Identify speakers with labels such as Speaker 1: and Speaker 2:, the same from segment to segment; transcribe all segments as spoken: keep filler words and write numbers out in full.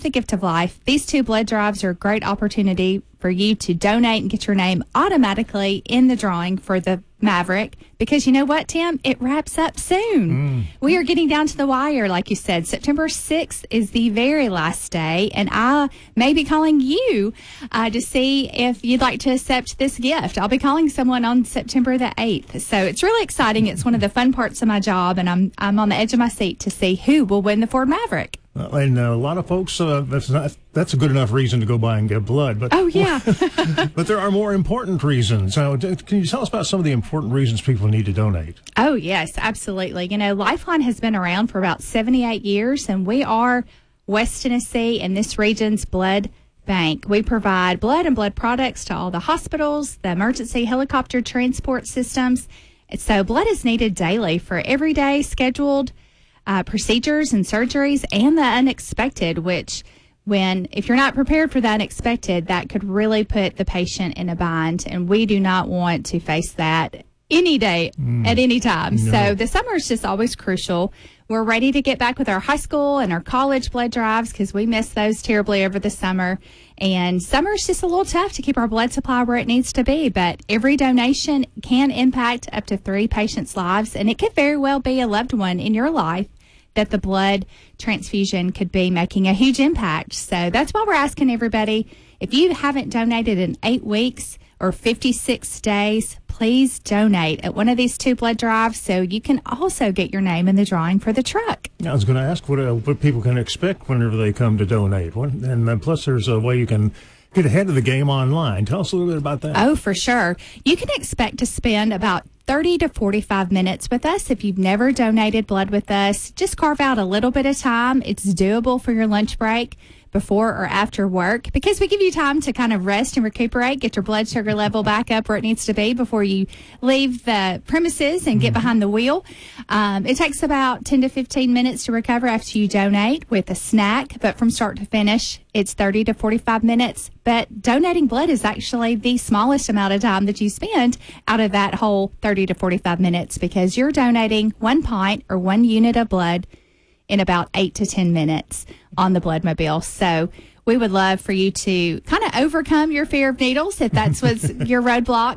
Speaker 1: the gift of life. These two blood drives are a great opportunity for you to donate and get your name automatically in the drawing for the Maverick, because you know what, Tim? It wraps up soon. Mm. We are getting down to the wire, like you said. September sixth is the very last day, and I may be calling you uh, to see if you'd like to accept this gift. I'll be calling someone on September the eighth, so it's really exciting. It's one of the fun parts of my job, and I'm I'm on the edge of my seat to see who will win the Ford Maverick.
Speaker 2: Uh, and uh, a lot of folks, uh, that's not that's a good enough reason to go by and get blood. But
Speaker 1: oh yeah,
Speaker 2: but there are more important reasons. So, can you tell us about some of the important reasons people need to donate?
Speaker 1: Oh yes, absolutely. You know, Lifeline has been around for about seventy-eight years, and we are West Tennessee and this region's blood bank. We provide blood and blood products to all the hospitals, the emergency helicopter transport systems. And so, blood is needed daily for everyday scheduled Uh, procedures and surgeries and the unexpected, which when if you're not prepared for the unexpected, that could really put the patient in a bind, and we do not want to face that any day mm. at any time. No. So the summer is just always crucial. We're ready to get back with our high school and our college blood drives because we missed those terribly over the summer. And summer is just a little tough to keep our blood supply where it needs to be. But every donation can impact up to three patients' lives, and it could very well be a loved one in your life that the blood transfusion could be making a huge impact. So that's why we're asking everybody, if you haven't donated in eight weeks or fifty-six days, please donate at one of these two blood drives so you can also get your name in the drawing for the truck.
Speaker 2: I was going to ask what, uh, what people can expect whenever they come to donate. What, and uh, plus there's a way you can get ahead of the game online. Tell us a little bit about that.
Speaker 1: Oh, for sure. You can expect to spend about thirty to forty-five minutes with us. If you've never donated blood with us, just carve out a little bit of time. It's doable for your lunch break, before or after work, because we give you time to kind of rest and recuperate, get your blood sugar level back up where it needs to be before you leave the premises and get mm-hmm. behind the wheel. Um, it takes about ten to fifteen minutes to recover after you donate with a snack, but from start to finish, it's thirty to forty-five minutes. But donating blood is actually the smallest amount of time that you spend out of that whole thirty to forty-five minutes, because you're donating one pint or one unit of blood in about eight to ten minutes on the Bloodmobile. So we would love for you to kind of overcome your fear of needles, if that's what's your roadblock,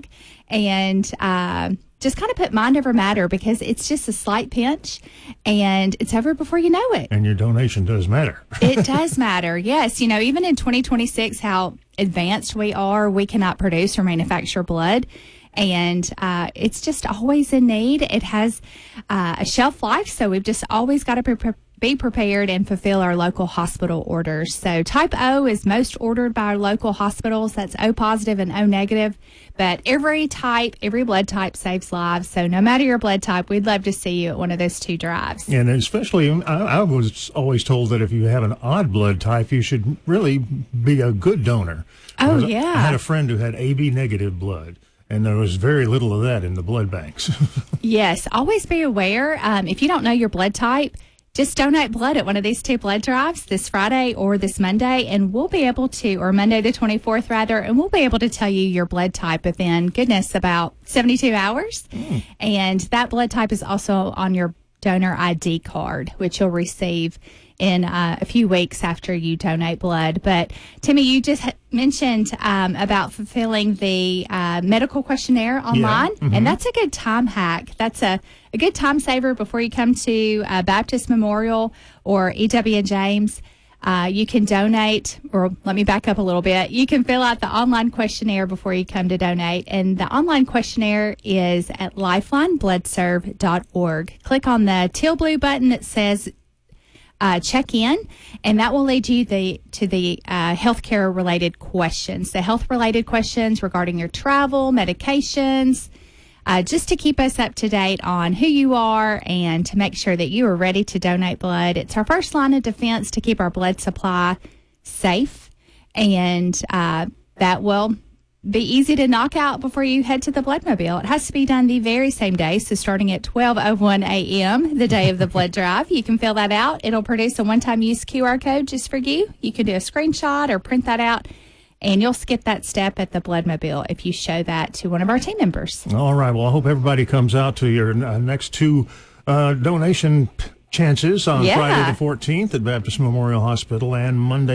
Speaker 1: and uh, just kind of put mind over matter, because it's just a slight pinch and it's over before you know it.
Speaker 2: And your donation does matter.
Speaker 1: It does matter. Yes. You know, even in twenty twenty-six, how advanced we are, we cannot produce or manufacture blood. And uh, it's just always in need. It has uh, a shelf life, so we've just always got to pre- be prepared and fulfill our local hospital orders. So type O is most ordered by our local hospitals. That's O positive and O negative. But every type, every blood type saves lives. So no matter your blood type, we'd love to see you at one of those two drives.
Speaker 2: And especially, I, I was always told that if you have an odd blood type, you should really be a good donor.
Speaker 1: Oh, yeah.
Speaker 2: I had a friend who had A B negative blood, and there was very little of that in the blood banks.
Speaker 1: Yes. Always be aware. Um, if you don't know your blood type, just donate blood at one of these two blood drives this Friday or this Monday, and we'll be able to, or Monday the twenty-fourth rather, and we'll be able to tell you your blood type within, goodness, about seventy-two hours. Mm. And that blood type is also on your donor I D card, which you'll receive in uh, a few weeks after you donate blood. But Timmy, you just ha- mentioned um, about fulfilling the uh, medical questionnaire online, yeah. mm-hmm. and that's a good time hack. That's a, a good time saver before you come to uh, Baptist Memorial or E W James. Uh, you can donate, or let me back up a little bit. You can fill out the online questionnaire before you come to donate. And the online questionnaire is at lifeline blood serve dot org. Click on the teal blue button that says uh, check in, and that will lead you the, to the uh, healthcare related questions, the health related questions regarding your travel, medications, Uh, just to keep us up to date on who you are and to make sure that you are ready to donate blood. It's our first line of defense to keep our blood supply safe, and uh, that will be easy to knock out before you head to the Bloodmobile. It has to be done the very same day, so starting at twelve oh one a.m. the day of the blood drive. You can fill that out. It'll produce a one-time use Q R code just for you. You can do a screenshot or print that out, and you'll skip that step at the Bloodmobile if you show that to one of our team members.
Speaker 2: All right. Well, I hope everybody comes out to your uh, next two uh, donation chances on
Speaker 1: yeah.
Speaker 2: Friday the fourteenth at Baptist Memorial Hospital and Monday